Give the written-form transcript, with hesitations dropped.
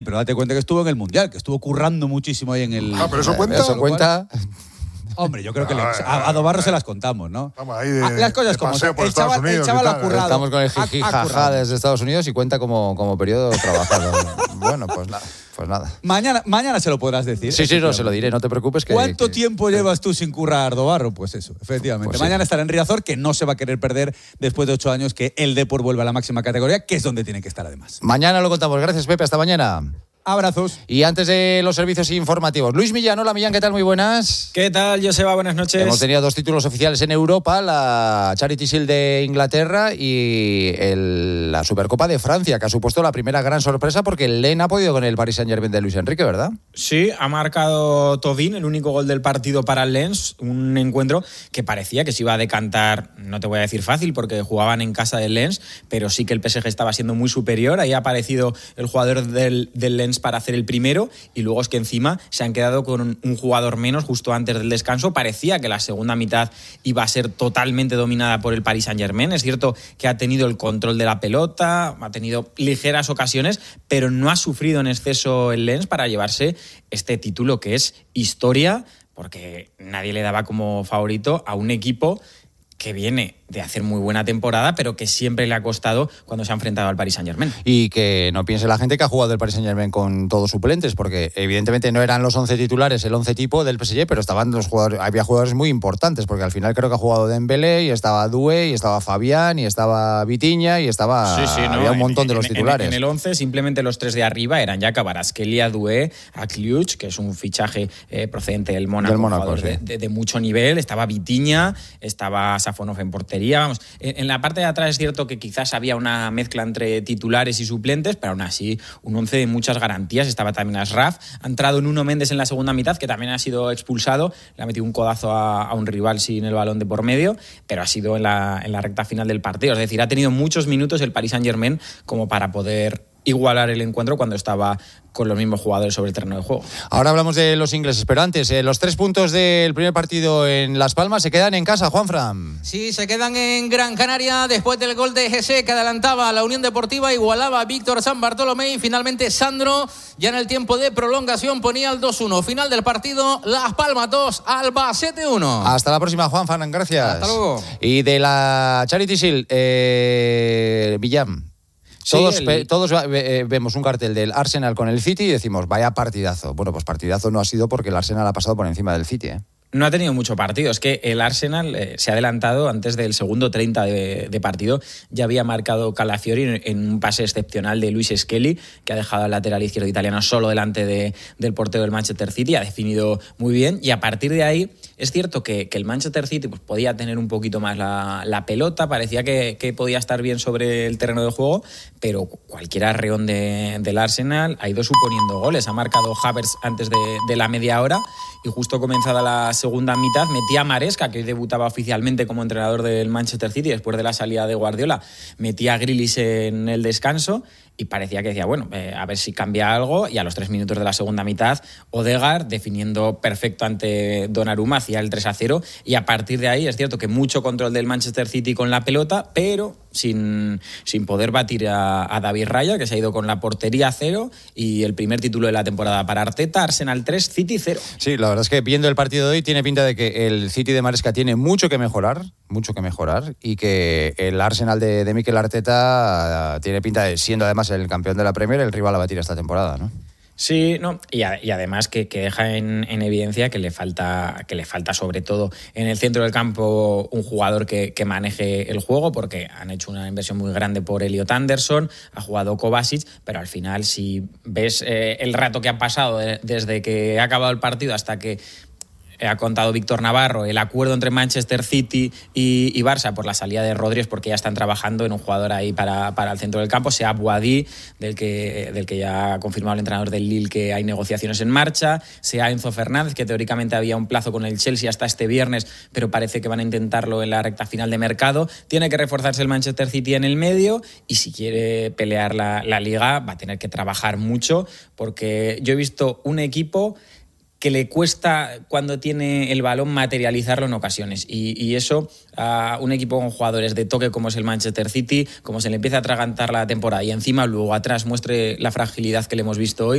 Pero date cuenta que estuvo en el Mundial, que estuvo currando muchísimo ahí en el... pero eso cuenta. Eso cuenta. Hombre, yo creo que a Dobarro se las contamos, ¿no? Estamos ahí Las cosas como son. El chaval ha currado. Estamos con el jiji jaja desde Estados Unidos y cuenta como periodo trabajado. Bueno, pues nada. Mañana se lo podrás decir. Sí, no, se lo diré, no te preocupes. ¿Cuánto tiempo llevas tú sin currar, Dobarro? Pues eso, efectivamente. Pues mañana estará en Riazor, que no se va a querer perder después de 8 años que el Depor vuelve a la máxima categoría, que es donde tiene que estar además. Mañana lo contamos. Gracias, Pepe. Hasta mañana. Abrazos. Y antes de los servicios informativos, Luis Millán. Hola, Millán, ¿qué tal? Muy buenas. ¿Qué tal, Joseba? Buenas noches. Hemos tenido 2 títulos oficiales en Europa, la Charity Shield de Inglaterra y la Supercopa de Francia, que ha supuesto la primera gran sorpresa porque el Lens ha podido con el Paris Saint-Germain de Luis Enrique, ¿verdad? Sí, ha marcado Todin, el único gol del partido para el Lens, un encuentro que parecía que se iba a decantar, no te voy a decir fácil porque jugaban en casa del Lens, pero sí que el PSG estaba siendo muy superior. Ahí ha aparecido el jugador del Lens para hacer el primero y luego es que encima se han quedado con un jugador menos justo antes del descanso. Parecía que la segunda mitad iba a ser totalmente dominada por el Paris Saint-Germain. Es cierto que ha tenido el control de la pelota, ha tenido ligeras ocasiones, pero no ha sufrido en exceso el Lens para llevarse este título que es historia, porque nadie le daba como favorito a un equipo que viene de hacer muy buena temporada, pero que siempre le ha costado cuando se ha enfrentado al Paris Saint-Germain. Y que no piense la gente que ha jugado el Paris Saint-Germain con todos suplentes, porque evidentemente no eran los 11 titulares, el 11 tipo del PSG, pero estaban había jugadores muy importantes, porque al final creo que ha jugado Dembélé, y estaba Doué, y estaba Fabián, y estaba Vitinha, y había un montón de los titulares. En el 11 simplemente los 3 de arriba eran ya Kvaratskhelia, Doué, Kliuch, que es un fichaje procedente del Mónaco, sí. de mucho nivel, estaba Vitinha, estaba Safonov en portería. Vamos, en la parte de atrás es cierto que quizás había una mezcla entre titulares y suplentes, pero aún así un 11 de muchas garantías. Estaba también Ashraf, ha entrado Nuno Méndez en la segunda mitad, que también ha sido expulsado, le ha metido un codazo a un rival sin el balón de por medio, pero ha sido en la recta final del partido. Es decir, ha tenido muchos minutos el Paris Saint-Germain como para poder igualar el encuentro cuando estaba con los mismos jugadores sobre el terreno de juego. Ahora hablamos de los ingleses, pero antes, los 3 puntos del primer partido en Las Palmas se quedan en casa, Juanfran. Sí, se quedan en Gran Canaria después del gol de Jesse que adelantaba a la Unión Deportiva, igualaba a Víctor San Bartolomé y finalmente Sandro ya en el tiempo de prolongación ponía el 2-1. Final del partido, Las Palmas 2, Albacete 1. Hasta la próxima, Juanfran, gracias. Hasta luego. Y de la Charity Shield, Villam. Todos vemos un cartel del Arsenal con el City y decimos, vaya partidazo. Bueno, pues partidazo no ha sido porque el Arsenal ha pasado por encima del City, ¿eh? No ha tenido mucho partido, es que el Arsenal se ha adelantado antes del segundo 30 de partido, ya había marcado Calafiori en un pase excepcional de Luis Skelly, que ha dejado al lateral izquierdo italiano solo delante del portero del Manchester City, ha definido muy bien, y a partir de ahí es cierto que el Manchester City pues, podía tener un poquito más la pelota, parecía que podía estar bien sobre el terreno de juego, pero cualquier arreón del Arsenal ha ido suponiendo goles, ha marcado Havertz antes de la media hora, y justo comenzada la segunda mitad metía a Maresca, que hoy debutaba oficialmente como entrenador del Manchester City después de la salida de Guardiola, metía a Grealish en el descanso y parecía que decía, bueno, a ver si cambia algo, y a los 3 minutos de la segunda mitad Odegaard definiendo perfecto ante Donnarumma, hacía el 3-0, y a partir de ahí es cierto que mucho control del Manchester City con la pelota, pero sin poder batir a David Raya, que se ha ido con la portería a 0 y el primer título de la temporada para Arteta. Arsenal 3, City 0. Sí, la verdad es que viendo el partido de hoy tiene pinta de que el City de Maresca tiene mucho que mejorar, y que el Arsenal de Mikel Arteta tiene pinta de, siendo además el campeón de la Premier, el rival a batir esta temporada, ¿no? Sí, no, y además que deja en evidencia que le falta sobre todo en el centro del campo un jugador que maneje el juego, porque han hecho una inversión muy grande por Elliot Anderson, ha jugado Kovacic, pero al final si ves el rato que ha pasado desde que ha acabado el partido hasta que ha contado Víctor Navarro, el acuerdo entre Manchester City y Barça por la salida de Rodríguez, porque ya están trabajando en un jugador ahí para el centro del campo, sea Boadí, del que ya ha confirmado el entrenador del Lille que hay negociaciones en marcha, sea Enzo Fernández, que teóricamente había un plazo con el Chelsea hasta este viernes, pero parece que van a intentarlo en la recta final de mercado. Tiene que reforzarse el Manchester City en el medio, y si quiere pelear la Liga va a tener que trabajar mucho, porque yo he visto un equipo que le cuesta cuando tiene el balón materializarlo en ocasiones. Y eso a un equipo con jugadores de toque como es el Manchester City, como se le empieza a atragantar la temporada y encima luego atrás muestre la fragilidad que le hemos visto hoy,